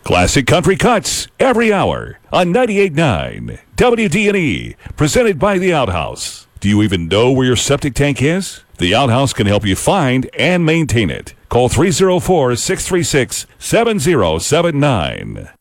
Classic Country Cuts every hour on 98.9 WDNE, presented by The Outhouse. Do you even know where your septic tank is? The Outhouse can help you find and maintain it. Call 304-636-7079.